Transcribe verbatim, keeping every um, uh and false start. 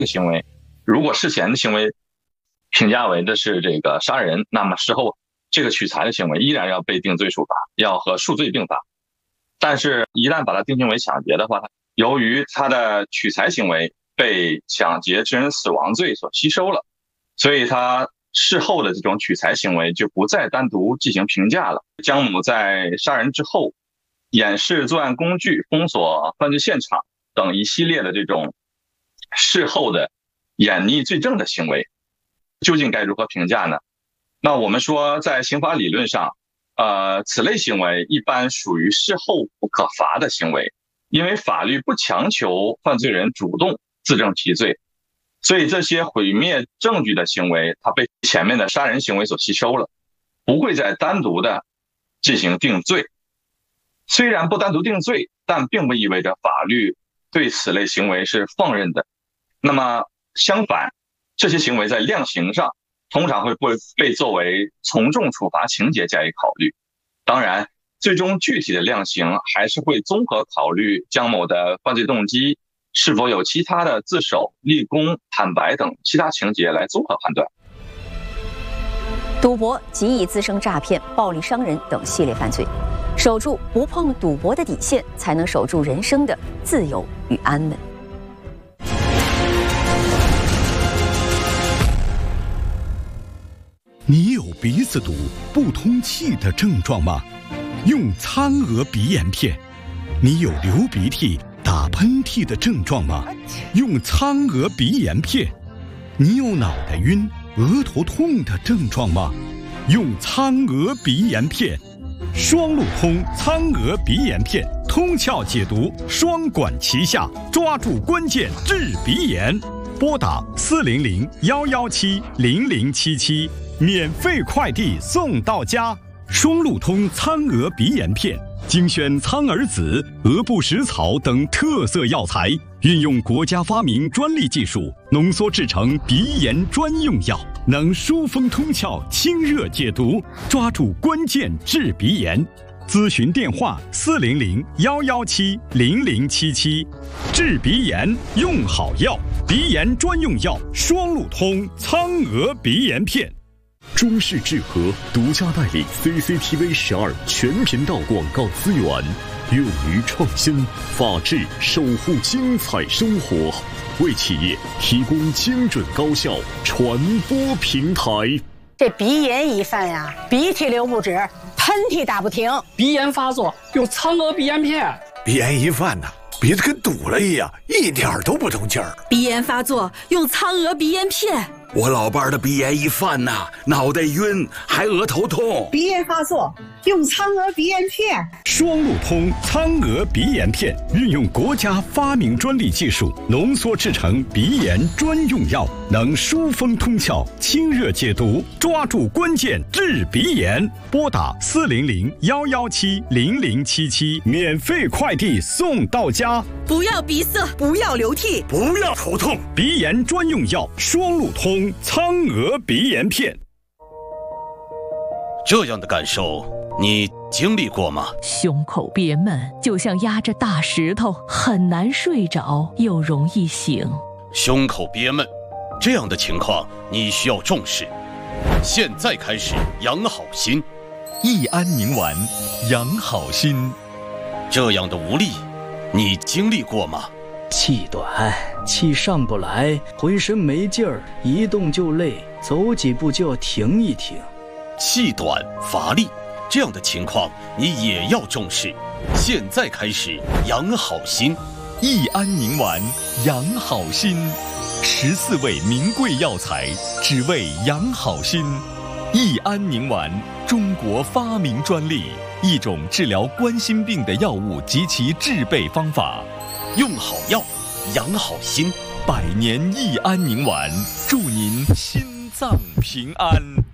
个行为，如果事前的行为评价为的是这个杀人，那么事后这个取财的行为依然要被定罪处罚，要和数罪并罚。但是一旦把它定性为抢劫的话，由于他的取财行为被抢劫致人死亡罪所吸收了，所以他事后的这种取财行为就不再单独进行评价了。江某在杀人之后掩饰作案工具、封锁犯罪现场等一系列的这种事后的掩匿罪证的行为，究竟该如何评价呢？那我们说在刑法理论上，呃，此类行为一般属于事后不可罚的行为，因为法律不强求犯罪人主动自证其罪，所以这些毁灭证据的行为，它被前面的杀人行为所吸收了，不会再单独的进行定罪。虽然不单独定罪，但并不意味着法律对此类行为是放任的。那么相反，这些行为在量刑上通常会被作为从重处罚情节加以考虑。当然，最终具体的量刑还是会综合考虑江某的犯罪动机，是否有其他的自首、立功、坦白等其他情节来综合判断。 赌博极易滋生诈骗、暴力伤人等系列犯罪，守住不碰赌博的底线，才能守住人生的自由与安稳。 你有鼻子堵、不通气的症状吗？用苍娥鼻炎片。你有流鼻涕、打喷嚏的症状吗？用苍娥鼻炎片。你有脑袋晕、额头痛的症状吗？用苍娥鼻炎片。双路通苍娥鼻炎片，通窍解毒，双管齐下，抓住关键治鼻炎。拨打四零零幺幺七零零七七，免费快递送到家。双路通苍娥鼻炎片，精选苍耳子、鹅不食草等特色药材，运用国家发明专利技术，浓缩制成鼻炎专用药，能疏风通窍、清热解毒，抓住关键治鼻炎。咨询电话：四零零幺幺七零零七七。治鼻炎用好药，鼻炎专用药双路通苍娥鼻炎片。 中视智和独家代理 C C T V 十二全频道广告资源，勇于创新，法治守护精彩生活，为企业提供精准高效传播平台。 这鼻炎一犯呀，鼻涕流不止，喷嚏打不停， 鼻炎发作用苍娥鼻炎片。 鼻炎一犯呐，鼻子跟堵了一样，一点都不通气儿。 鼻炎发作用苍娥鼻炎片。 我老伴儿的鼻炎一犯呐，脑袋晕，还额头痛。 鼻炎发作用苍娥鼻炎片。 双路通苍娥鼻炎片，运用国家发明专利技术，浓缩制成鼻炎专用药，能疏风通窍、清热解毒，抓住关键治鼻炎。拨打四零零幺幺七零零七七，免费快递送到家。 不要鼻塞，不要流涕， 不要头痛， 鼻炎专用药双路通苍娥鼻炎片。 这样的感受你经历过吗？ 胸口憋闷，就像压着大石头，很难睡着，又容易醒。 胸口憋闷，这样的情况你需要重视。现在开始养好心， 益安宁丸，养好心。 这样的无力你经历过吗？ 气短，气上不来，浑身没劲儿，一动就累，走几步就要停一停。 气短乏力，这样的情况你也要重视。现在开始养好心， 益安宁丸，养好心。十四味名贵药材，只为养好心。益安宁丸，中国发明专利，一种治疗冠心病的药物及其制备方法。 用好药，养好心。 百年益安宁丸，祝您心脏平安。